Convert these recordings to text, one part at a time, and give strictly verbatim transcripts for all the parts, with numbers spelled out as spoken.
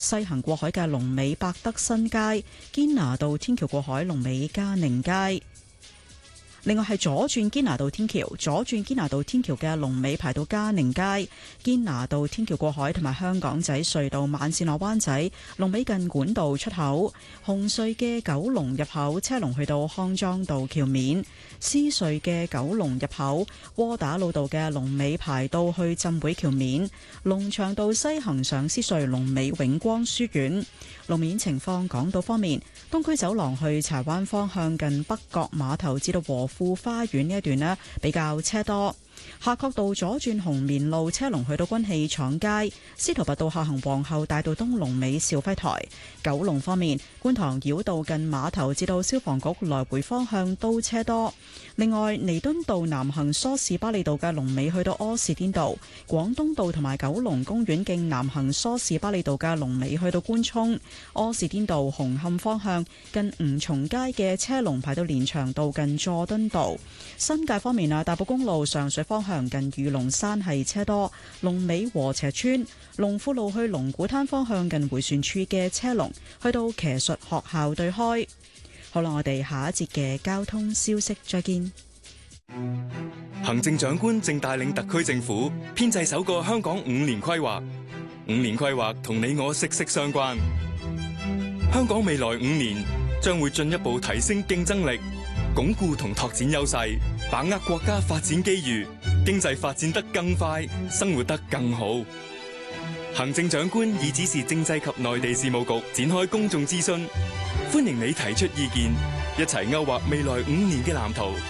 西行過海嘅龍尾百德新街，堅拿道天橋過海龍尾嘉寧街。另外係左轉堅拿道天橋，左轉堅拿道天橋嘅龍尾排到嘉寧街，堅拿道天橋過海同埋香港仔隧道慢線落灣仔龍尾近管道出口，紅隧嘅九龍入口車龍去到康莊道橋面，獅隧嘅九龍入口窩打老道嘅龍尾排到去浸會橋面，龍翔道西行上獅隧龍尾永光書院。路面情況，港島方面，東區走廊去柴灣方向近北角碼頭至到和富花園呢一段呢比較車多。夏慤道左轉紅棉路車龍去到軍器廠街，司徒拔道下行皇后大道東龍尾兆輝台。九龍方面，觀塘繞道近碼頭至到消防局來回方向都車多。另外，彌敦道南行梳士巴利道嘅龍尾去到柯士甸道，廣東道同埋九龍公園徑南行梳士巴利道嘅龍尾去到官涌，柯士甸道紅磡方向近吳松街嘅車龍排到連翔道近佐敦道。新界方面啊，大埔公路上水方向近御龍山係車多，龍尾禾輋村，龍富路去龍鼓灘方向近迴旋處嘅車龍去到騎術學校對開。好啦，我哋下一節嘅交通消息再見。 行政長官正帶領特區政府編製首個香港五年規劃，五年規劃同你我息息相關。香港未來五年將會進一步提升競爭力，鞏固同拓展優勢，把握國家發展機遇，經濟發展得更快，生活得更好。行政長官已指示政制及內地事務局展開公眾諮詢，歡迎你提出意見，一齊勾畫未來五年嘅藍圖。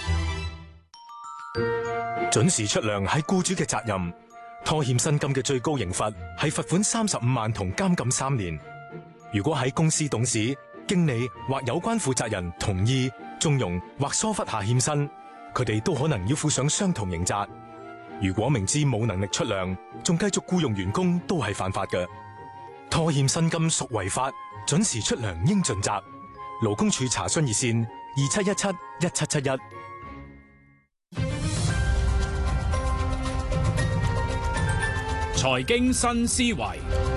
準時出糧係僱主嘅責任，拖欠薪金嘅最高刑罰係罰款三十五萬同監禁三年。如果喺公司董事、經理或有關負責人同意、縱容或疏忽下欠薪，佢哋都可能要負上相同刑責。如果明知冇能力出糧，仲繼續僱用員工，都係犯法嘅。拖欠薪金屬違法，準時出糧應盡責。勞工處查詢熱線二七一七一七七一。 財經新思維，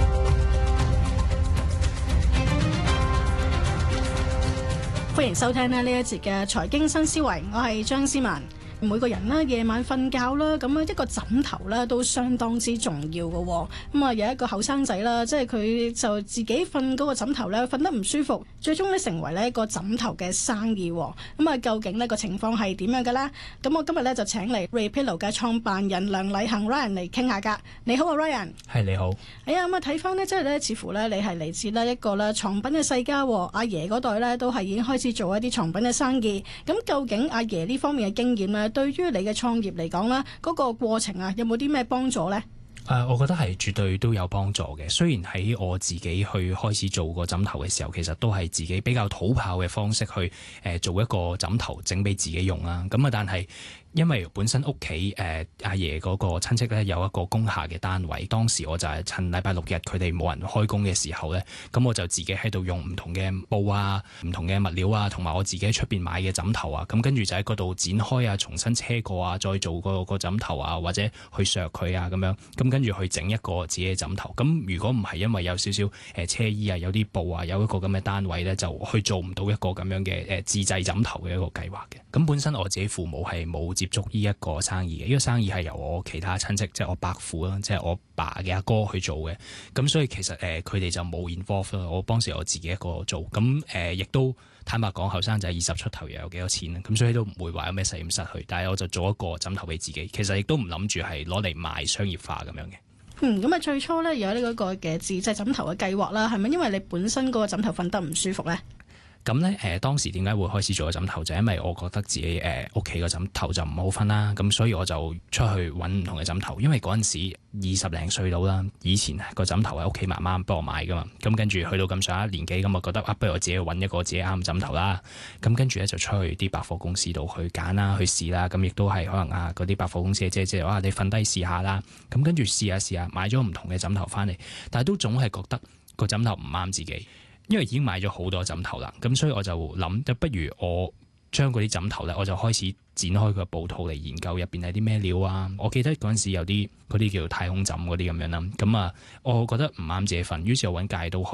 歡迎收聽呢一節嘅財經新思維，我係張思文。每個人咧夜晚瞓覺啦，咁啊一個枕頭咧都相當之重要嘅。咁啊有一個後生仔啦，即係佢就自己瞓嗰個枕頭咧瞓得唔舒服，最終咧成為咧一個枕頭嘅生意。咁啊究竟呢個情況係點樣嘅咧？咁我今日咧就請嚟 Raypillow 嘅創辦人梁禮恒 Ryan 嚟傾下㗎。你好啊 Ryan。 係你好。 哎呀咁啊睇翻呢，即係咧似乎咧你係嚟自呢一個咧床品嘅世家，阿爺嗰代咧都係已經開始做一啲床品嘅生意。咁究竟阿爺呢方面嘅經驗咧，對於你嘅創業嚟講啦，嗰個過程啊，有冇啲咩幫助呢？ 誒、呃，我覺得係絕對都有幫助嘅。雖然喺我自己去開始做個枕頭嘅時候，其實都係自己比較土炮嘅方式去誒、呃、做一個枕頭整俾自己用啦。咁啊，但係因為本身屋企誒阿爺嗰個親戚咧有一個工廈嘅單位，當時我就係趁禮拜六日佢哋冇人開工嘅時候咧，咁我就自己喺度用唔同嘅布啊、唔同嘅物料啊，同埋我自己喺出邊買嘅枕頭啊，咁跟住就喺嗰度剪開啊、重新車過啊、再做個個枕頭啊，或者去削佢啊咁樣，咁跟住去整一個自己嘅枕頭。咁如果唔係因為有少少誒車衣啊、有啲布啊、有一個咁嘅單位咧，就去做唔到一個咁樣嘅誒自製枕頭嘅一個計劃嘅。咁本身我自己父母係冇接觸呢一個生意嘅，呢、這個生意係由我其他親戚，即係我伯父啦，即係我爸嘅阿哥去做嘅。咁所以其實誒佢哋就冇 involve 啦。我當時我自己一個做，咁誒亦都坦白講，後生仔二十出頭又有幾多錢咧？咁所以都唔會話有咩實驗室去。但係我就做一個枕頭俾自己，其實亦都唔諗住係攞嚟賣商業化咁樣嘅。 嗯，咁啊最初咧有呢嗰個嘅自製枕頭嘅計劃啦，係咪因為你本身嗰個枕頭瞓得唔舒服咧？ 咁咧誒當時點解會開始做個枕頭，就係、因為我覺得自己誒屋企個枕頭就唔好瞓啦，咁所以我就出去揾唔同嘅枕頭。因為嗰陣時二十零歲到啦，以前個枕頭係屋企媽媽幫我買噶嘛，咁跟住去到咁上下年紀，咁我覺得啊，不如我自己揾一個自己啱枕頭啦。咁跟住咧就出去啲百貨公司度去揀啦，去試啦。咁亦都係可能啊嗰啲百貨公司嘅姐姐話你瞓低試下啦。咁跟住試下試下，買咗唔同嘅枕頭翻嚟，但係都總係覺得個枕頭唔啱自己。因為已經買咗好多枕頭啦，咁所以我就諗，就不如我將嗰啲枕頭咧，我就開始展開佢個布套嚟研究入邊係啲咩料啊。我記得嗰陣時有啲嗰啲叫太空枕嗰啲咁樣啦，咁啊，我覺得唔啱自己瞓，於是我揾戒刀去。